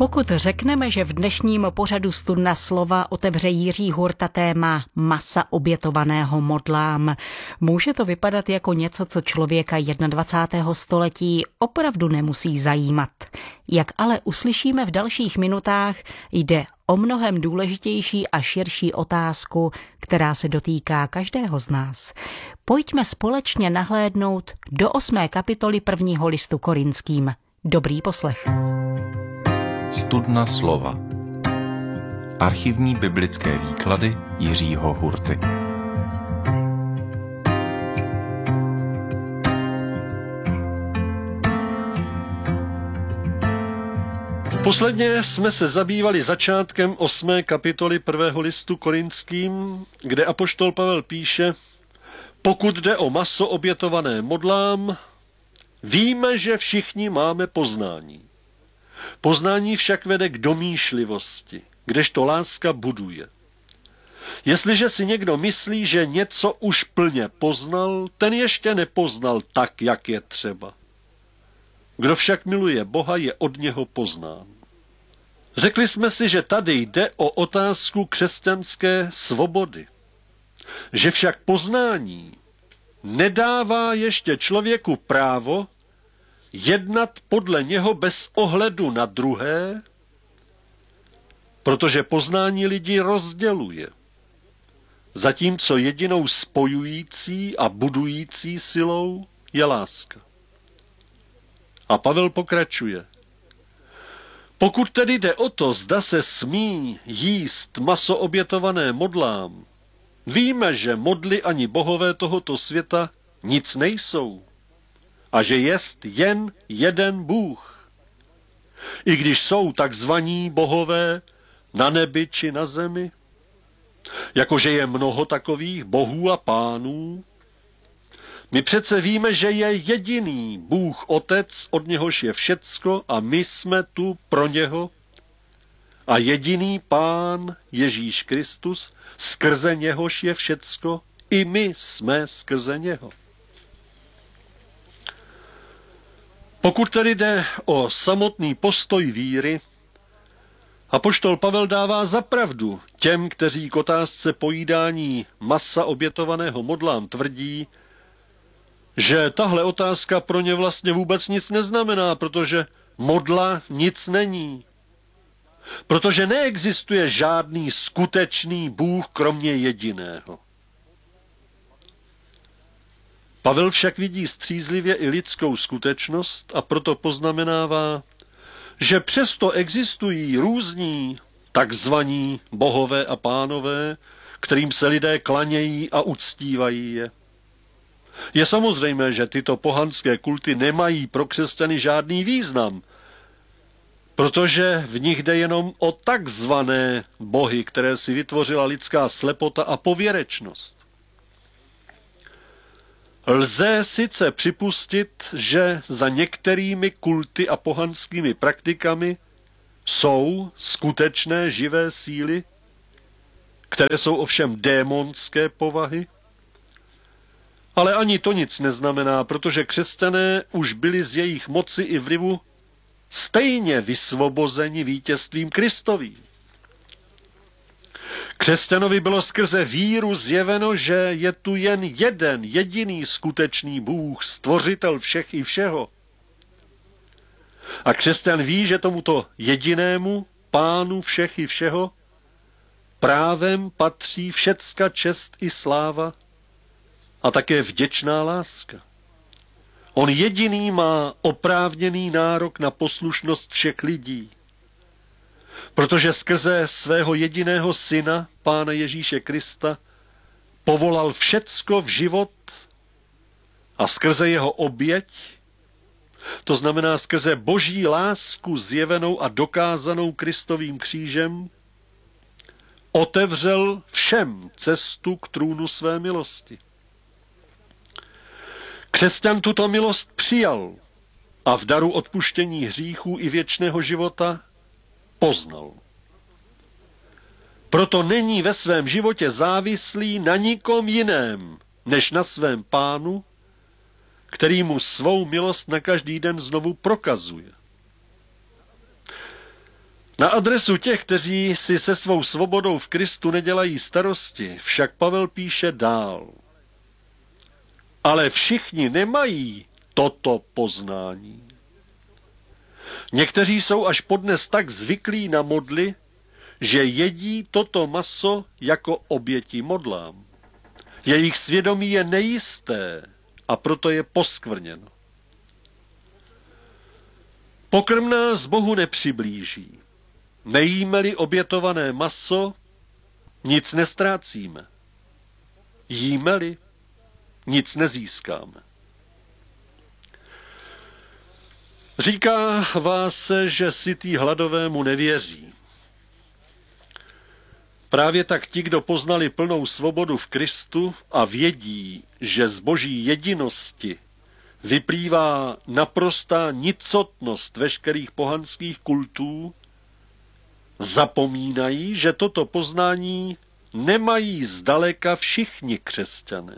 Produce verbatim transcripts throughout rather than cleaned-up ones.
Pokud řekneme, že v dnešním pořadu Studna slova otevře Jiří Hurta téma masa obětovaného modlám, může to vypadat jako něco, co člověka dvacátého prvního století opravdu nemusí zajímat. Jak ale uslyšíme v dalších minutách, jde o mnohem důležitější a širší otázku, která se dotýká každého z nás. Pojďme společně nahlédnout do osmé kapitoly prvního listu Korinským. Dobrý poslech. Studna slova. Archivní biblické výklady Jiřího Hurty. Posledně jsme se zabývali začátkem osmé kapitoly prvého listu Korinským, kde apoštol Pavel píše: pokud jde o maso obětované modlám, víme, že všichni máme poznání. Poznání však vede k domýšlivosti, kdežto láska buduje. Jestliže si někdo myslí, že něco už plně poznal, ten ještě nepoznal tak, jak je třeba. Kdo však miluje Boha, je od něho poznán. Řekli jsme si, že tady jde o otázku křesťanské svobody. Že však poznání nedává ještě člověku právo jednat podle něho bez ohledu na druhé, protože poznání lidi rozděluje, zatímco jedinou spojující a budující silou je láska. A Pavel pokračuje. Pokud tedy jde o to, zda se smí jíst maso obětované modlám, víme, že modly ani bohové tohoto světa nic nejsou a že jest jen jeden Bůh. I když jsou takzvaní bohové na nebi či na zemi, jakože je mnoho takových bohů a pánů, my přece víme, že je jediný Bůh Otec, od něhož je všecko a my jsme tu pro něho, a jediný Pán Ježíš Kristus, skrze něhož je všecko, i my jsme skrze něho. Pokud tedy jde o samotný postoj víry, apoštol Pavel dává za pravdu těm, kteří k otázce pojídání masa obětovaného modlám tvrdí, že tahle otázka pro ně vlastně vůbec nic neznamená, protože modla nic není. Protože neexistuje žádný skutečný Bůh kromě jediného. Pavel však vidí střízlivě i lidskou skutečnost a proto poznamenává, že přesto existují různí takzvaní bohové a pánové, kterým se lidé klanějí a uctívají je. Je samozřejmé, že tyto pohanské kulty nemají pro křesťany žádný význam, protože v nich jde jenom o takzvané bohy, které si vytvořila lidská slepota a pověrečnost. Lze sice připustit, že za některými kulty a pohanskými praktikami jsou skutečné živé síly, které jsou ovšem démonské povahy, ale ani to nic neznamená, protože křesťané už byli z jejich moci i vlivu stejně vysvobozeni vítězstvím Kristovým. Křesťanovi bylo skrze víru zjeveno, že je tu jen jeden jediný skutečný Bůh, stvořitel všech i všeho. A křesťan ví, že tomuto jedinému Pánu všech i všeho právem patří všecka čest i sláva a také vděčná láska. On jediný má oprávněný nárok na poslušnost všech lidí, protože skrze svého jediného syna, Pána Ježíše Krista, povolal všecko v život a skrze jeho oběť, to znamená skrze boží lásku zjevenou a dokázanou Kristovým křížem, otevřel všem cestu k trůnu své milosti. Křesťan tuto milost přijal a v daru odpuštění hříchů i věčného života poznal. Proto není ve svém životě závislý na nikom jiném, než na svém Pánu, který mu svou milost na každý den znovu prokazuje. Na adresu těch, kteří si se svou svobodou v Kristu nedělají starosti, však Pavel píše dál. Ale všichni nemají toto poznání. Někteří jsou až podnes tak zvyklí na modly, že jedí toto maso jako oběti modlám. Jejich svědomí je nejisté a proto je poskvrněno. Pokrm nás Bohu nepřiblíží. Nejíme-li obětované maso, nic nestrácíme. Jíme-li, nic nezískáme. Říká vás se, že sytý hladovému nevěří. Právě tak ti, kdo poznali plnou svobodu v Kristu a vědí, že z boží jedinosti vyplývá naprostá nicotnost veškerých pohanských kultů, zapomínají, že toto poznání nemají zdaleka všichni křesťané.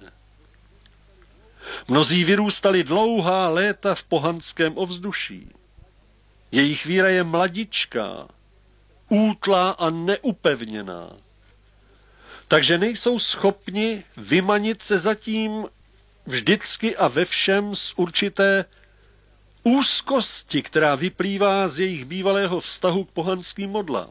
Mnozí vyrůstali dlouhá léta v pohanském ovzduší. Jejich víra je mladičká, útlá a neupevněná. Takže nejsou schopni vymanit se zatím vždycky a ve všem z určité úzkosti, která vyplývá z jejich bývalého vztahu k pohanským modlám.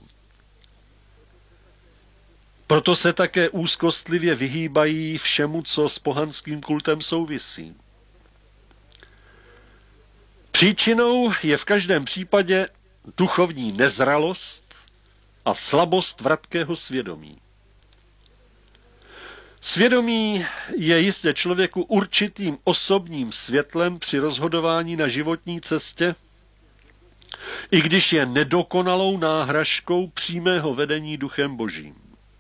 Proto se také úzkostlivě vyhýbají všemu, co s pohanským kultem souvisí. Příčinou je v každém případě duchovní nezralost a slabost vratkého svědomí. Svědomí je jistě člověku určitým osobním světlem při rozhodování na životní cestě, i když je nedokonalou náhražkou přímého vedení duchem božím.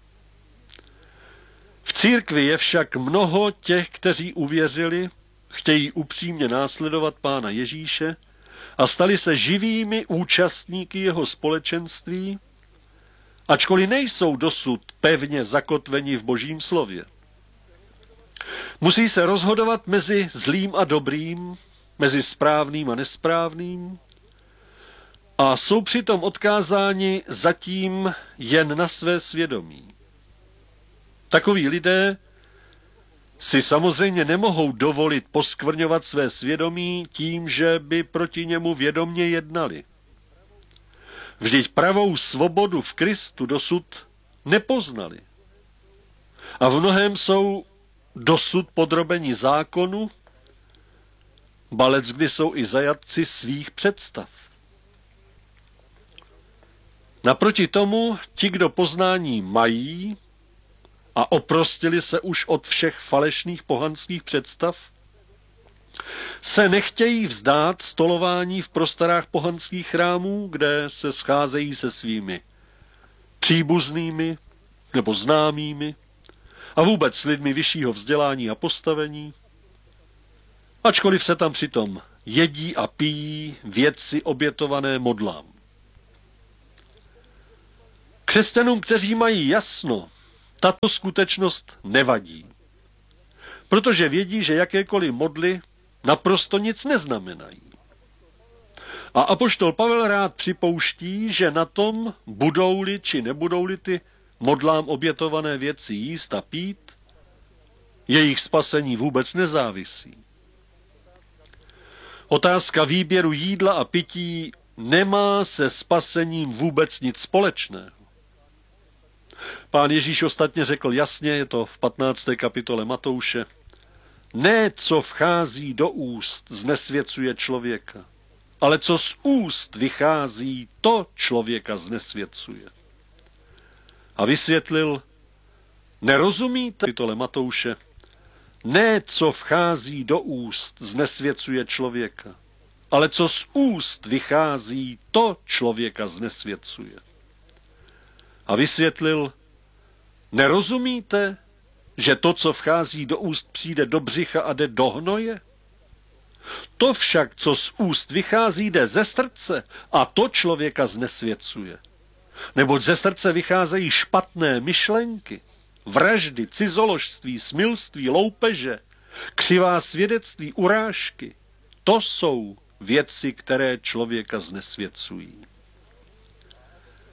V církvi je však mnoho těch, kteří uvěřili, chtějí upřímně následovat Pána Ježíše a stali se živými účastníky jeho společenství, ačkoliv nejsou dosud pevně zakotveni v božím slově. Musí se rozhodovat mezi zlým a dobrým, mezi správným a nesprávným a jsou přitom odkázáni zatím jen na své svědomí. Takoví lidé si samozřejmě nemohou dovolit poskvrňovat své svědomí tím, že by proti němu vědomně jednali. Vždyť pravou svobodu v Kristu dosud nepoznali. A v mnohém jsou dosud podrobeni zákonu, balec kdy jsou i zajatci svých představ. Naproti tomu ti, kdo poznání mají a oprostili se už od všech falešných pohanských představ, se nechtějí vzdát stolování v prostorách pohanských chrámů, kde se scházejí se svými příbuznými nebo známými a vůbec s lidmi vyššího vzdělání a postavení, ačkoliv se tam přitom jedí a pijí věci obětované modlám. Křesťanům, kteří mají jasno, tato skutečnost nevadí, protože vědí, že jakékoliv modly naprosto nic neznamenají. A apoštol Pavel rád připouští, že na tom, budou-li či nebudou-li ty modlám obětované věci jíst a pít, jejich spasení vůbec nezávisí. Otázka výběru jídla a pití nemá se spasením vůbec nic společného. Pán Ježíš ostatně řekl jasně, je to v patnácté kapitole Matouše, ne, co vchází do úst, znesvěcuje člověka, ale co z úst vychází, to člověka znesvěcuje. A vysvětlil, nerozumíte, kapitole Matouše, ne, co vchází do úst, znesvěcuje člověka, ale co z úst vychází, to člověka znesvěcuje. A vysvětlil, nerozumíte, že to, co vchází do úst, přijde do břicha a jde do hnoje? To však, co z úst vychází, jde ze srdce a to člověka znesvěcuje. Neboť ze srdce vycházejí špatné myšlenky, vraždy, cizoložství, smilství, loupeže, křivá svědectví, urážky. To jsou věci, které člověka znesvěcují.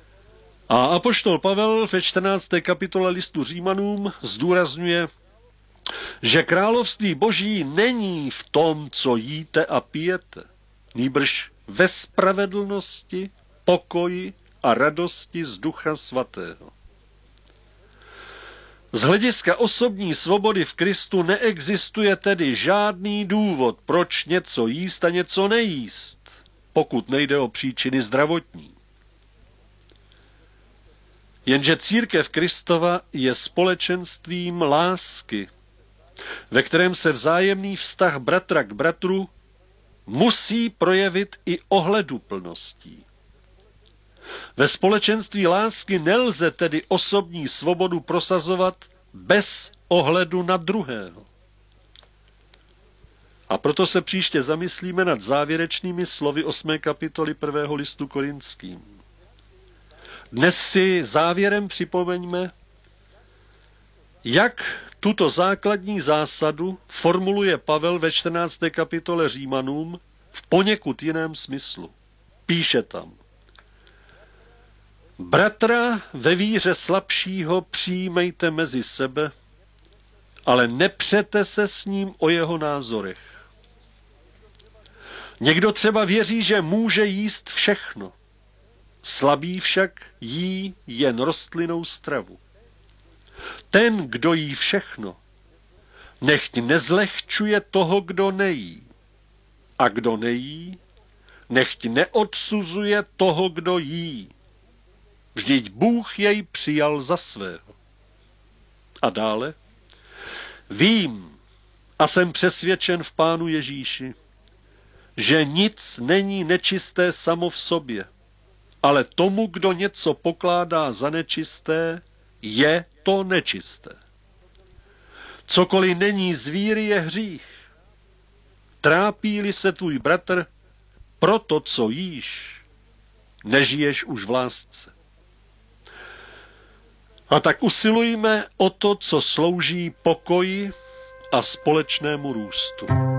A apoštol Pavel ve čtrnácté kapitole listu Římanům zdůrazňuje, že království Boží není v tom, co jíte a pijete, nýbrž ve spravedlnosti, pokoji a radosti z Ducha Svatého. Z hlediska osobní svobody v Kristu neexistuje tedy žádný důvod, proč něco jíst a něco nejíst, pokud nejde o příčiny zdravotní. Jenže církev Kristova je společenstvím lásky, ve kterém se vzájemný vztah bratra k bratru musí projevit i ohleduplností. Ve společenství lásky nelze tedy osobní svobodu prosazovat bez ohledu na druhého. A proto se příště zamyslíme nad závěrečnými slovy osmé kapitoly prvého listu Korinským. Dnes si závěrem připomeňme, jak tuto základní zásadu formuluje Pavel ve čtrnácté kapitole Římanům v poněkud jiném smyslu. Píše tam: Bratra ve víře slabšího přijímejte mezi sebe, ale nepřete se s ním o jeho názorech. Někdo třeba věří, že může jíst všechno. Slabý však jí jen rostlinnou stravu. Ten, kdo jí všechno, nechť nezlehčuje toho, kdo nejí. A kdo nejí, nechť neodsuzuje toho, kdo jí. Vždyť Bůh jej přijal za svého. A dále: Vím a jsem přesvědčen v Pánu Ježíši, že nic není nečisté samo v sobě, ale tomu, kdo něco pokládá za nečisté, je to nečisté. Cokoliv není z víry, je hřích. Trápí-li se tvůj bratr pro to, co jíš, nežiješ už v lásce. A tak usilujme o to, co slouží pokoji a společnému růstu.